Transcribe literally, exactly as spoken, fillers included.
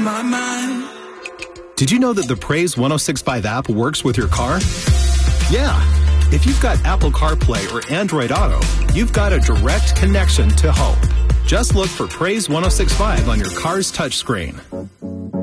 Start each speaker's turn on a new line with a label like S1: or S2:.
S1: my mind.
S2: Did you know that the Praise one oh six point five app works with your car? Yeah. If you've got Apple CarPlay or Android Auto, you've got a direct connection to Hope. Just look for Praise one oh six point five on your car's touchscreen.